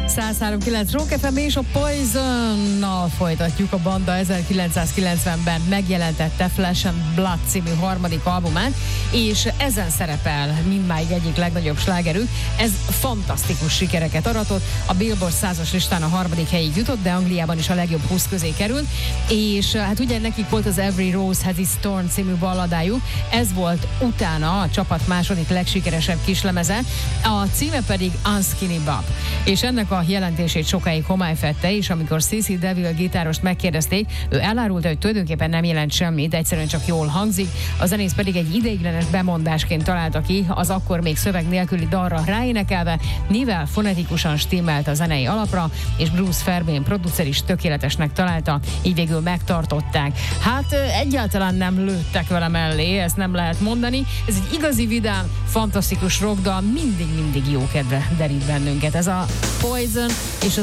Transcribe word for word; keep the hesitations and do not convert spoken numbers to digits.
száz három kilenc Rock ef em és a Poison-nal folytatjuk a banda ezerkilencszázkilencvenben megjelentette Flesh and Blood című harmadik albumán, és ezen szerepel mindmáig egyik legnagyobb slágerük. Ez fantasztikus sikereket aratott, a Billboard százas listán a harmadik helyig jutott, de Angliában is a legjobb húsz közé került, és hát ugye nekik volt az Every Rose Has Its Thorn című balladájuk, ez volt utána a csapat második legsikeresebb kislemeze, a címe pedig Unskinny Bob, és ennek a jelentését sokáig homály fedte, és amikor cé cé Deville gitárost megkérdezték, ő elárulta, hogy tulajdonképpen nem jelent semmit, egyszerűen csak jól hangzik, a zenész pedig egy ideiglenes bemondásként találta ki az akkor még szöveg nélküli dalra ráénekelve, mivel fonetikusan stimmelt a zenei alapra, és Bruce Fairbairn producer is tökéletesnek találta, így végül megtartották. Hát egyáltalán nem lőttek vele mellé, ezt nem lehet mondani, ez egy igazi vidám, fantasztikus rockdal, mindig-mindig jó kedve derít bennünket. Ez a Poison és a